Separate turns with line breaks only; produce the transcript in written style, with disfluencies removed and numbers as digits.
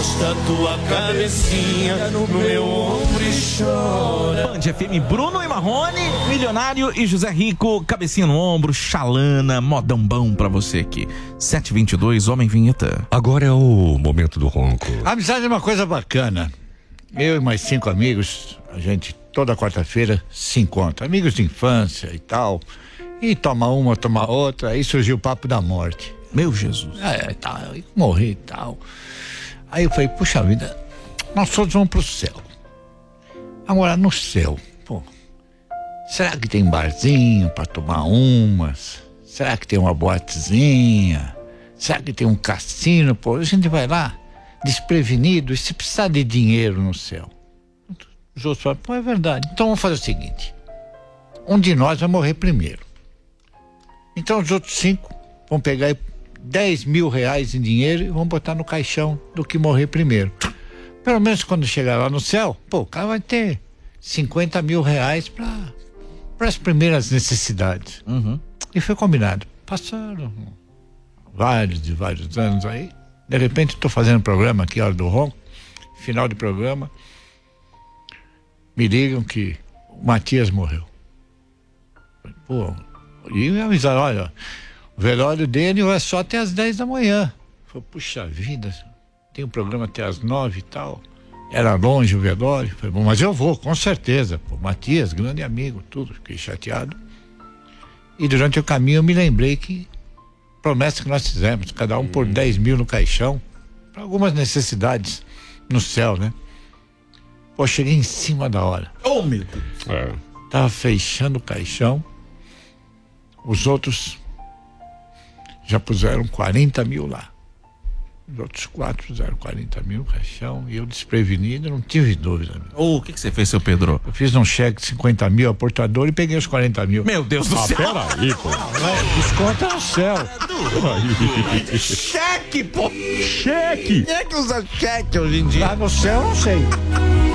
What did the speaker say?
encosta tua cabecinha no meu ombro e chora.
Band FM, Bruno e Marrone, Milionário e José Rico, cabecinha no ombro, Xalana, modão bom pra você aqui. 7h22, Homem Vinheta.
Agora é o momento do ronco.
A amizade é uma coisa bacana. Eu e mais 5 amigos, a gente toda quarta-feira se encontra. Amigos de infância e tal. E toma uma, toma outra. Aí surgiu o papo da morte.
Meu Jesus.
Tal, morri e tal. Aí eu falei, puxa vida, nós todos vamos pro céu. Agora, no céu, pô, será que tem barzinho pra tomar umas? Será que tem uma boatezinha? Será que tem um cassino? Pô, a gente vai lá, desprevenido, e se precisar de dinheiro no céu. Os outros falam, pô, é verdade. Então vamos fazer o seguinte, um de nós vai morrer primeiro. Então os outros 5 vão pegar 10 mil reais em dinheiro e vão botar no caixão do que morrer primeiro. Pelo menos quando chegar lá no céu, pô, o cara vai ter 50 mil reais para as primeiras necessidades.
Uhum.
E foi combinado. Passaram vários anos aí. De repente estou fazendo programa aqui, hora do ronco, final de programa. Me ligam que o Matias morreu. Pô, e me avisaram, olha, o velório dele é só até as 10 da manhã. Falei, puxa vida, tem um programa até as 9 e tal. Era longe o velório. Falei, bom, mas eu vou, com certeza. Pô, Matias, grande amigo, tudo. Fiquei chateado. E durante o caminho eu me lembrei que promessa que nós fizemos, cada um por 10 mil no caixão, para algumas necessidades no céu, né? Pô, cheguei em cima da hora.
Oh, meu Deus.
Tava fechando o caixão. Os outros já puseram 40 mil lá. Os outros 4 puseram 40 mil no caixão e eu desprevenido, não tive dúvida.
O que você fez, seu Pedro?
Eu fiz um cheque de 50 mil a portador e peguei os 40 mil.
Meu Deus do céu.
Peraí, pô.
Desconta no céu.
Cheque, pô.
Cheque!
Quem é que usa cheque hoje em dia?
Lá no céu, eu não sei.